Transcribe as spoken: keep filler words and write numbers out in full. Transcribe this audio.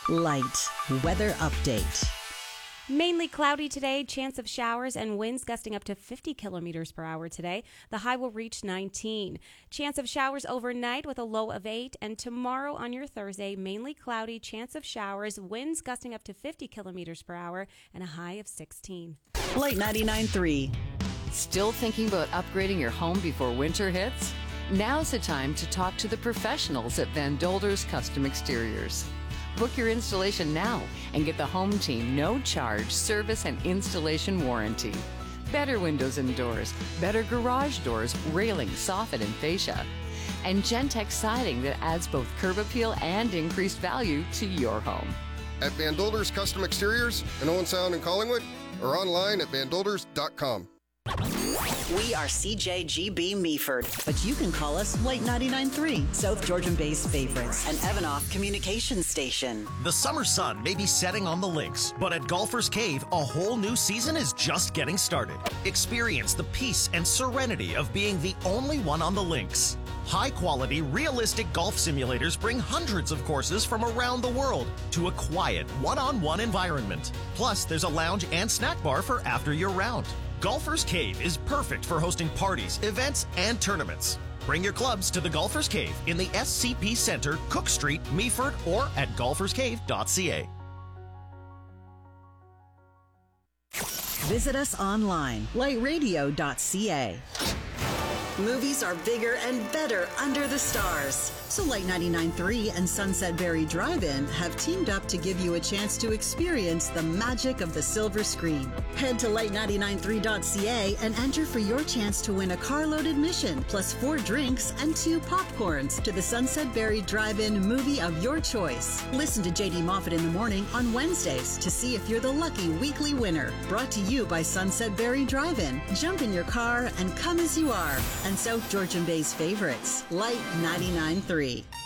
Light weather update. Mainly cloudy today, chance of showers and winds gusting up to fifty kilometers per hour today. The high will reach nineteen. Chance of showers overnight with a low of eight. And tomorrow on your Thursday, mainly cloudy, chance of showers, winds gusting up to fifty kilometers per hour and a high of sixteen. Light ninety-nine point three. Still thinking about upgrading your home before winter hits? Now's the time to talk to the professionals at Van Dolders Custom Exteriors. Book your installation now and get the home team no-charge service and installation warranty. Better windows and doors, better garage doors, railing, soffit, and fascia. And Gentex siding that adds both curb appeal and increased value to your home. At Van Dolders Custom Exteriors in Owen Sound and Collingwood, or online at van dolders dot com. We are C J G B Meaford, but you can call us Light ninety-nine point three, South Georgian Bay's favorites, an Evanoff communication station. The summer sun may be setting on the links, but at Golfers Cave, a whole new season is just getting started. Experience the peace and serenity of being the only one on the links. High-quality, realistic golf simulators bring hundreds of courses from around the world to a quiet, one-on-one environment. Plus, there's a lounge and snack bar for after your round. Golfers Cave is perfect for hosting parties, events, and tournaments. Bring your clubs to the Golfers Cave in the S C P Center, Cook Street, Meaford, or at golfers cave dot c a. Visit us online, light radio dot c a. Movies are bigger and better under the stars. So Light ninety-nine point three and Sunset Berry Drive-In have teamed up to give you a chance to experience the magic of the silver screen. Head to light ninety-nine point three dot c a and enter for your chance to win a carload admission, plus four drinks and two popcorns to the Sunset Berry Drive-In movie of your choice. Listen to J D Moffat in the morning on Wednesdays to see if you're the lucky weekly winner. Brought to you by Sunset Berry Drive-In. Jump in your car and come as you are. And South Georgian Bay's favorites, Light ninety-nine point three.